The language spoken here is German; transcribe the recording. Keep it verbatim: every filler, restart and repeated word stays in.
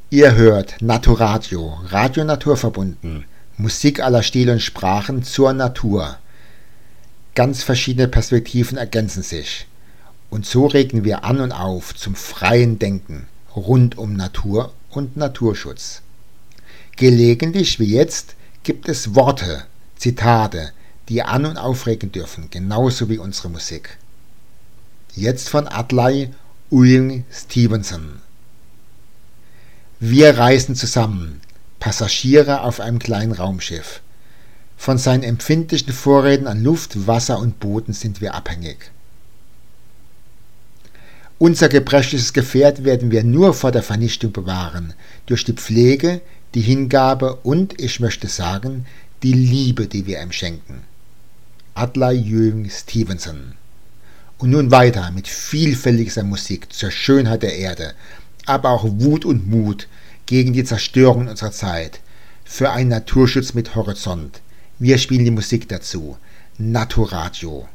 Ihr hört Naturadio, Radio Naturverbunden, Musik aller Stile und Sprachen zur Natur. Ganz verschiedene Perspektiven ergänzen sich. Und so regen wir an und auf zum freien Denken rund um Natur und Naturschutz. Gelegentlich wie jetzt gibt es Worte, Zitate, die an- und aufregen dürfen, genauso wie unsere Musik. Jetzt von Adlai Ulling Stevenson. Wir reisen zusammen, Passagiere auf einem kleinen Raumschiff. Von seinen empfindlichen Vorräten an Luft, Wasser und Boden sind wir abhängig. Unser gebrechliches Gefährt werden wir nur vor der Vernichtung bewahren, durch die Pflege, die Hingabe und, ich möchte sagen, die Liebe, die wir ihm schenken. Adlai Ulling Stevenson. Und nun weiter mit vielfältiger Musik zur Schönheit der Erde, aber auch Wut und Mut gegen die Zerstörung unserer Zeit, für einen Naturschutz mit Horizont. Wir spielen die Musik dazu. Naturadio.